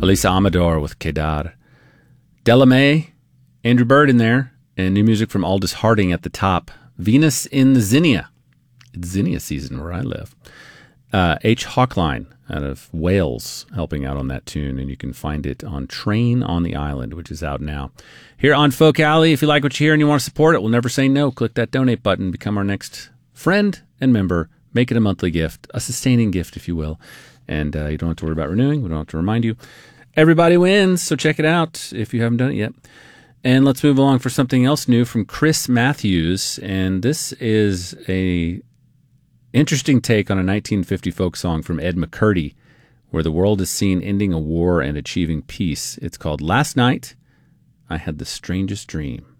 Elisa Amador with Kedar. Delamay, Andrew Bird in there, and new music from Aldous Harding at the top. Venus in the Zinnia. It's Zinnia season where I live. H. Hawkline out of Wales helping out on that tune, and you can find it on Train on the Island, which is out now. Here on Folk Alley, if you like what you hear and you want to support it, we'll never say no. Click that donate button, become our next friend and member. Make it a monthly gift, a sustaining gift, if you will. And you don't have to worry about renewing. We don't have to remind you. Everybody wins, so check it out if you haven't done it yet. And let's move along for something else new from Chris Matthews. And this is a interesting take on a 1950 folk song from Ed McCurdy, where the world is seen ending a war and achieving peace. It's called Last Night I Had the Strangest Dream.